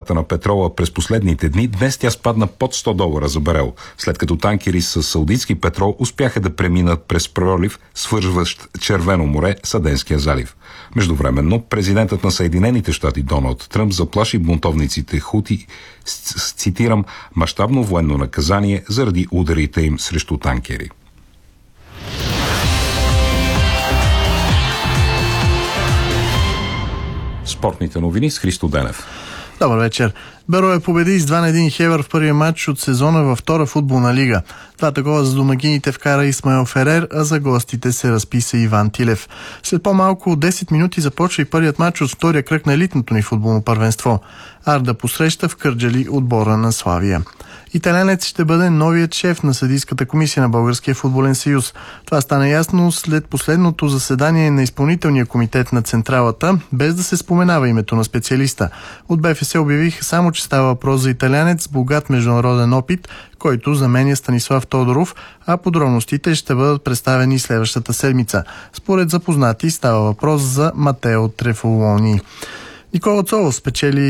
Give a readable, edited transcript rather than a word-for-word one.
цената на петрола през последните дни, днес тя спадна под $100 за барел, след като танкери с саудитски петрол успяха да преминат през пролив, свързващ Червено море с Аденския залив. Междувременно, президентът на Съединените щати Доналд Тръмп заплаши бунтовниците хути с, цитирам, мащабно военно наказание заради ударите им срещу танкери. Спортните новини с Христо Денев. Добър вечер. Берое победи с 2-1 Хевър в първия матч от сезона във втора футболна лига. Двата гола за домакините вкара Исмаел Ферер, а за гостите се разписа Иван Тилев. След по-малко от 10 минути започва и първият матч от втория кръг на елитното ни футболно първенство. Арда посреща в Кърджали отбора на Славия. Италянец ще бъде новият шеф на съдийската комисия на Българския футболен съюз. Това стана ясно след последното заседание на изпълнителния комитет на Централата, без да се споменава името на специалиста. От БФС обявиха само, че става въпрос за италянец с богат международен опит, който заменя Станислав Тодоров, а подробностите ще бъдат представени следващата седмица. Според запознати става въпрос за Матео Трефолони. Никола Цолов спечели